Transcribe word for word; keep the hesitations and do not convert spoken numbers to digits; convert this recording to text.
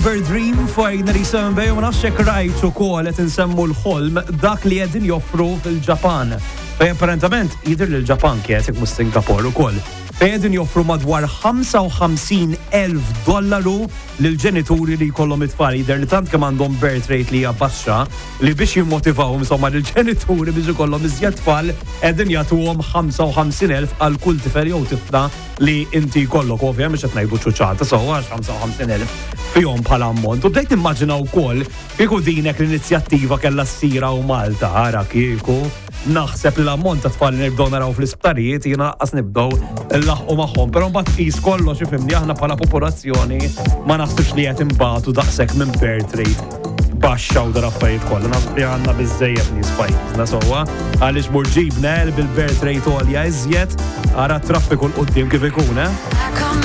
Fever Dream finally sembej u ma nafx hekk rajt ukoll qed insemmu l-ħolm dak li qegħdin joffru fil-Ġapan. Fej apparentament jidher li l-Ġapan kienet hekk mhux Singapore ukoll. Fej qegħdin joffru madwar ħamsa u ħamsin elf dollaru lil ġenituri li jkollhom it-tfal jidher li tant kemm għandhom birth rate li hija baxxa li biex jimmotivaw insomma lil ġenituri biex ikollhom iżjed tfal qegħdin jagħtuhom ħamsa u ħamsin elf għal kull tifel jew tifla li inti jkollok ovvja mhux qed ngħidu ċuċata sewwa ħamsa u ħamsin elf fihom bħala ammont. U bdejt nimmaġina wkoll kieku dinek l-inizjattiva kellha ssira u Malta ara kieku naħseb l-ammont ta' tfal li nibdew naraw fl-isptarijiet jiena qas nibdew nlaħqu magħhom. Però mbagħad qis kollox ifhimni aħna bħala popolazzjoni ma naħsibx li qed imbagħtu daqshekk minn birth rate baxxa u daraffarijiet kollha. Naħseb li għandna biżżejjed nies pajjiżna sewwa għaliex murġibna bil-birth rate għolja iżjed ara t-traffiku l-qudiem kif ikun, eh?